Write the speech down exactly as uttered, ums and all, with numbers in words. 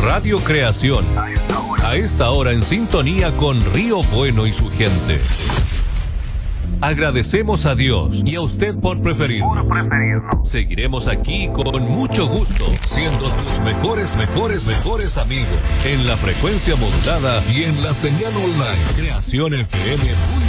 Radio Creación. A esta hora en sintonía con Río Bueno y su gente. Agradecemos a Dios y a usted por preferirnos. Seguiremos aquí con mucho gusto, siendo tus mejores, mejores, mejores amigos en la frecuencia modulada y en la señal online. Creación F M.